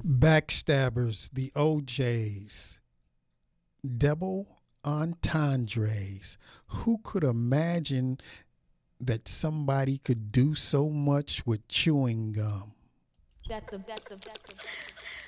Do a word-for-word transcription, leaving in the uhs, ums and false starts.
Backstabbers, the O Js, double entendres. Who could imagine that somebody could do so much with chewing gum?